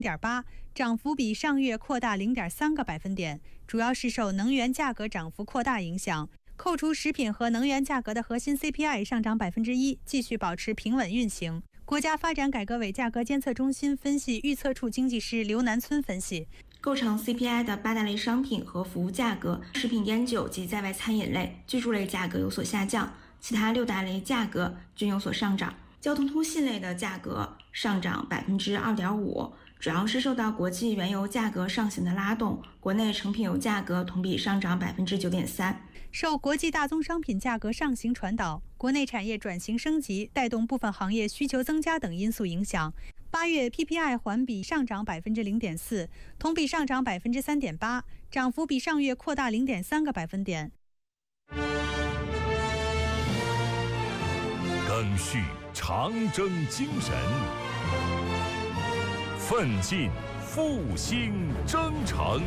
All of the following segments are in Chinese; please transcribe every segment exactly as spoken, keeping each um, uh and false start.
点八，涨幅比上月扩大零点三个百分点，主要是受能源价格涨幅扩大影响。扣除食品和能源价格的核心 C P I 上涨百分之一，继续保持平稳运行。国家发展改革委价格监测中心分析预测处经济师刘南村分析， 构成 C P I 的八大类商品和服务价格，食品烟酒及在外餐饮类、居住类价格有所下降，其他六大类价格均有所上涨。交通通信类的价格上涨百分之二点五，主要是受到国际原油价格上行的拉动，国内成品油价格同比上涨百分之九点三。 受国际大宗商品价格上行传导、国内产业转型升级带动部分行业需求增加等因素影响，八月 P P I 环比上涨百分之零点四，同比上涨百分之三点八，涨幅比上月扩大零点三个百分点。 赓续长征精神，奋进复兴征程。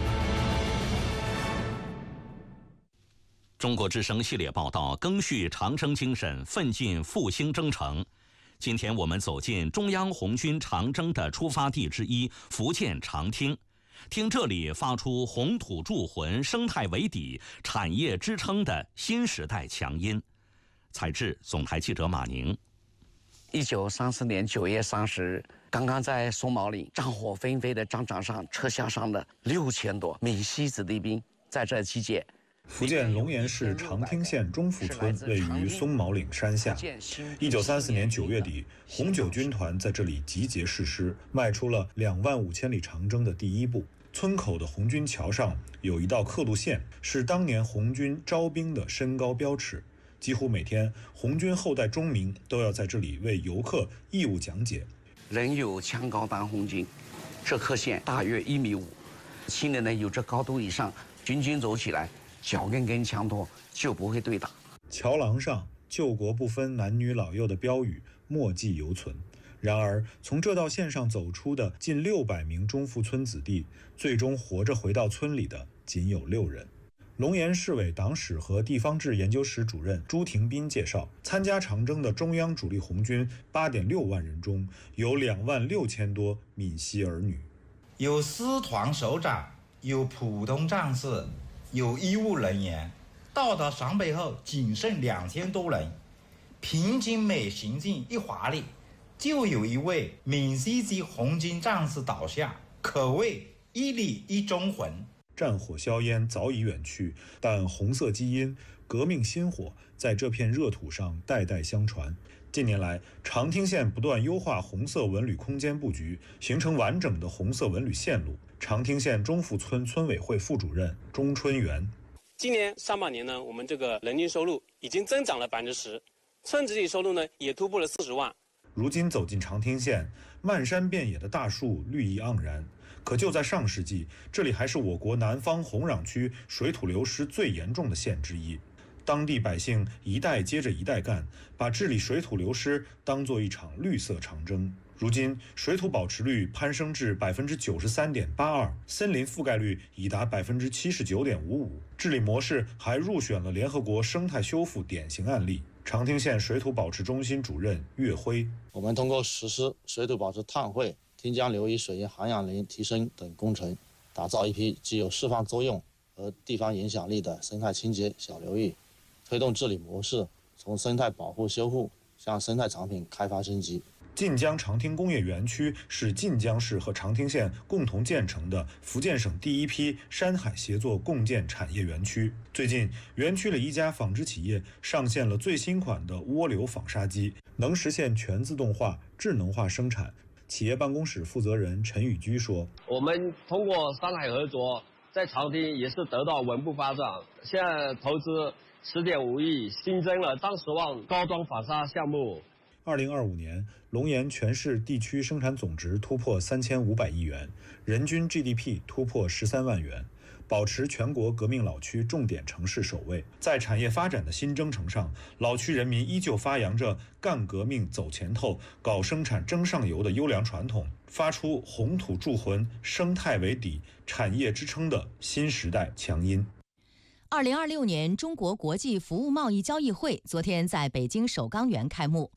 中国之声系列报道，赓续长征精神，奋进复兴征程。今天我们走进中央红军长征的出发地之一福建长汀，听这里发出红土铸魂、生态为底、产业支撑的新时代强音。采制总台记者马宁。 一九三四年九月三十日，刚刚在松毛岭战火纷飞的战场上撤下山的六千多闽西子弟兵，在这期间。 福建龙岩市长汀县中福村位于松毛岭山下。一九三四年九月底，红九军团在这里集结誓师，迈出了两万五千里长征的第一步。村口的红军桥上有一道刻度线，是当年红军招兵的身高标尺。几乎每天，红军后代中民都要在这里为游客义务讲解。 人有枪高当红军，这刻线大约一米五，青年人有这高度以上，军军走起来，脚跟跟枪托就不会对打。 桥廊上救国不分男女老幼的标语墨迹犹存。然而，从这道线上走出的近六百名中福村子弟，最终活着回到村里的仅有六人。龙岩市委党史和地方志研究室主任朱廷斌介绍，参加长征的中央主力红军八点六万人中，有两万六千多闽西儿女， 有师团首长，有普通战士，有医务人员。到达陕北后，仅剩两千多人。平均每行进一华里，就有一位闽西籍红军战士倒下，可谓一里一忠魂。 战火硝烟早已远去，但红色基因、革命薪火在这片热土上代代相传。近年来，长汀县不断优化红色文旅空间布局，形成完整的红色文旅线路。长汀县中福村村委会副主任钟春元： 今年上半年呢，我们这个人均收入已经增长了百分之十，村子里收入呢也突破了四十万。 如今走进长汀县，漫山遍野的大树绿意盎然。可就在上世纪，这里还是我国南方红壤区水土流失最严重的县之一。当地百姓一代接着一代干，把治理水土流失当作一场绿色长征。如今，水土保持率攀升至百分之九十三点八二，森林覆盖率已达百分之七十九点五五，治理模式还入选了联合国生态修复典型案例。长汀县水土保持中心主任岳辉： 我们通过实施水土保持碳汇、汀江流域水源涵养林提升等工程，打造一批具有示范作用和地方影响力的生态清洁小流域，推动治理模式从生态保护修复向生态产品开发升级。 晋江长汀工业园区是晋江市和长汀县共同建成的福建省第一批山海协作共建产业园区。最近，园区里一家纺织企业上线了最新款的涡流纺纱机，能实现全自动化、智能化生产。企业办公室负责人陈宇居说： 我们通过山海合作，在长汀也是得到稳步发展，现在投资十点五亿，新增了三十万高端纺纱项目。 二零二五年，龙岩全市地区生产总值突破三千五百亿元，人均 G D P 突破十三万元，保持全国革命老区重点城市首位。在产业发展的新征程上，老区人民依旧发扬着干革命、走前头、搞生产、争上游的优良传统，发出红土铸魂、生态为底、产业支撑的新时代强音。 二零二六年中国国际服务贸易交易会昨天在北京首钢园开幕。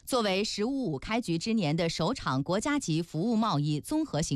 作为“十五五”开局之年的首场国家级服务贸易综合性